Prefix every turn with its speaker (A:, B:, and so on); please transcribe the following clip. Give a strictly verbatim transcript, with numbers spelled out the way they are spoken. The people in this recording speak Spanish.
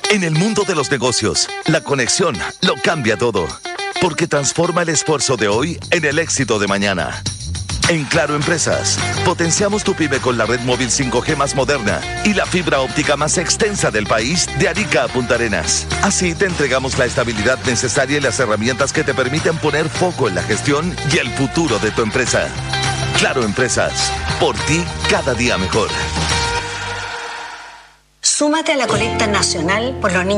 A: En el mundo de los negocios, la conexión lo cambia todo, porque transforma el esfuerzo de hoy en el éxito de mañana. En Claro Empresas, potenciamos tu pyme con la red móvil cinco G más moderna y la fibra óptica más extensa del país de Arica a Punta Arenas. Así te entregamos la estabilidad necesaria y las herramientas que te permiten poner foco en la gestión y el futuro de tu empresa. Claro Empresas, por ti cada día mejor.
B: Súmate a la colecta nacional por los niños.